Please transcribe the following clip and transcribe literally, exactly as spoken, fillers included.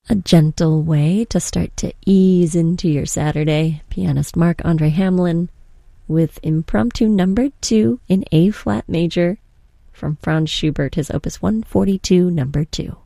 A gentle way to start to ease into your Saturday. Pianist Marc-Andre Hamelin with Impromptu Number two in A-flat major from Franz Schubert, his Opus one forty-two, Number two.